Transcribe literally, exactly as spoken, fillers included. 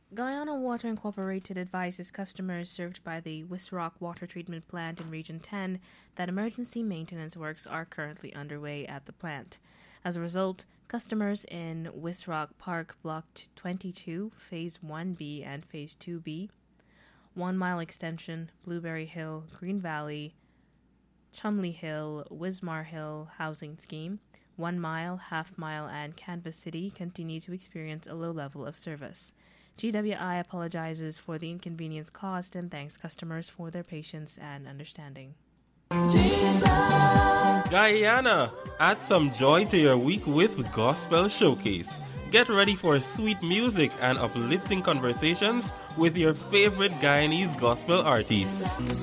Guyana Water Incorporated advises customers served by the Wisrock Water Treatment Plant in Region ten that emergency maintenance works are currently underway at the plant. As a result, customers in Wisrock Park Block twenty-two, Phase one B and Phase two B, One Mile Extension, Blueberry Hill, Green Valley, Chumley Hill, Wismar Hill Housing Scheme, One Mile, Half Mile, and Canvas City continue to experience a low level of service. G W I apologizes for the inconvenience caused and thanks customers for their patience and understanding. Jesus. Guyana, add some joy to your week with Gospel Showcase. Get ready for sweet music and uplifting conversations with your favorite Guyanese gospel artists.